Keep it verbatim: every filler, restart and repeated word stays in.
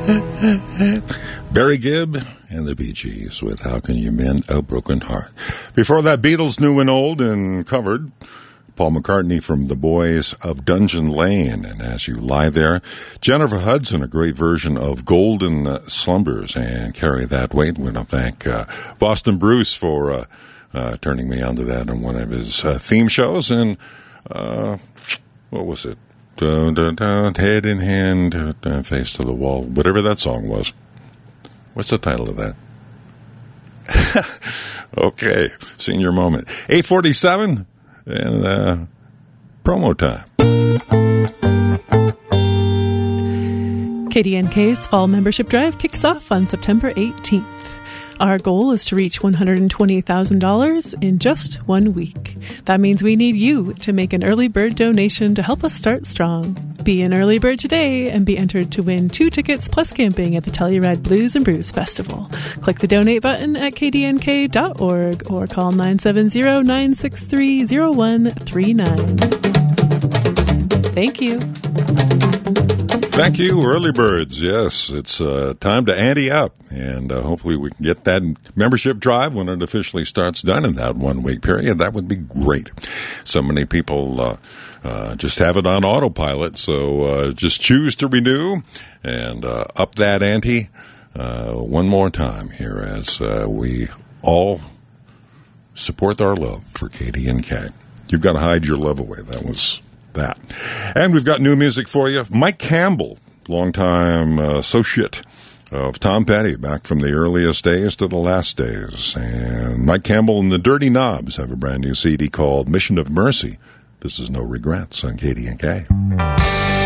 Barry Gibb and the Bee Gees with How Can You Mend a Broken Heart. Before that, Beatles, New and Old, and covered Paul McCartney from The Boys of Dungeon Lane. And As You Lie There, Jennifer Hudson, a great version of Golden uh, Slumbers, and Carry That Weight. We want to thank uh, Boston Bruce for uh, uh, turning me onto that in one of his uh, theme shows. And uh, what was it? Dun, dun, dun, head in hand, dun, face to the wall, whatever that song was. What's the title of that? Okay, senior moment. eight forty-seven, and uh, promo time. K D N K's Fall Membership Drive kicks off on September eighteenth. Our goal is to reach one hundred twenty thousand dollars in just one week. That means we need you to make an early bird donation to help us start strong. Be an early bird today and be entered to win two tickets plus camping at the Telluride Blues and Brews Festival. Click the donate button at k d n k dot org or call nine seven zero, nine six three, zero one three nine. Thank you. Thank you, early birds. Yes, it's uh, time to ante up, and uh, hopefully we can get that membership drive when it officially starts done in that one-week period. That would be great. So many people uh, uh, just have it on autopilot, so uh, just choose to renew and uh, up that ante uh, one more time here as uh, we all support our love for K D N K. You've got to hide your love away. That was... that. And we've got new music for you. Mike Campbell, longtime uh, associate of Tom Petty, back from the earliest days to the last days. And Mike Campbell and the Dirty Knobs have a brand new C D called Mission of Mercy. This is No Regrets on K D N K.